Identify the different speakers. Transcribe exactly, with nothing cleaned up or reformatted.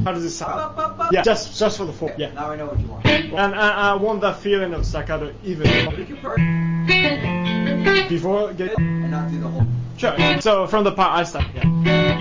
Speaker 1: How does it sound? Yeah, just just for the four. Yeah.
Speaker 2: Now I know what you want.
Speaker 1: And I, I want that feeling of staccato even before get
Speaker 2: And not do the whole.
Speaker 1: sure. So from the part I start. Yeah.